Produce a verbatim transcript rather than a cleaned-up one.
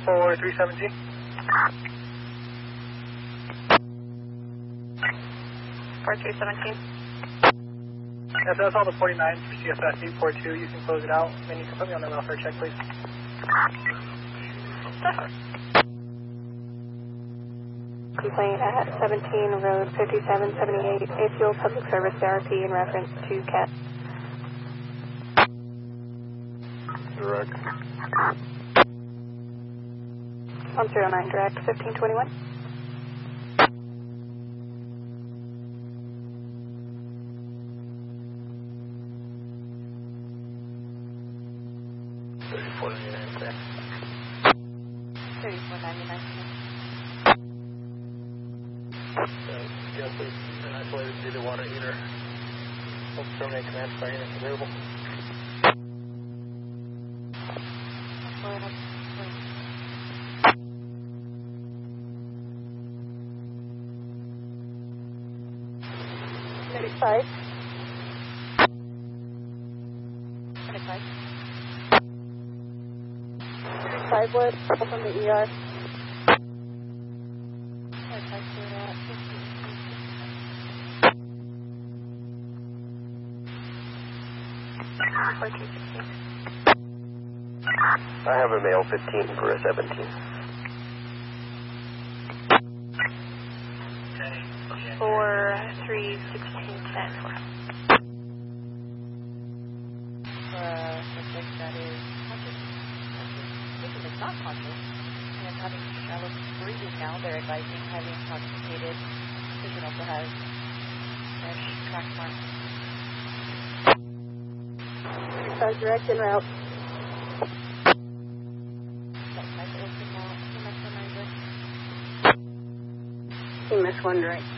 for three seventeen. For three seventeen. Yes, that's all the forty-nine for C F S eight four two. You can close it out, and you can put me on the welfare check, please. Complaint at seventeen Road fifty-seven seventy-eight, A Fuel Public Service A R P in reference to C A T. Direct. one zero nine direct, fifteen twenty-one. thirty-four ninety-nine, sir. thirty-four ninety-nine. Yes, please. An isolated data water heater. Hope to terminate command fire units available. thirty-five. thirty-five. thirty-five wood from the E R. thirty-five wood at fifteen. four two sixteen. I have a male fifteen for a seventeen. four three sixteen ten. For a subject that is conscious, conscious, is not conscious, and is having shallow breathing now, they're advising highly intoxicated. Patient also has fresh crack marks. thirty-five direct en route. Nice open mouth, nice one direct. Team S one direct.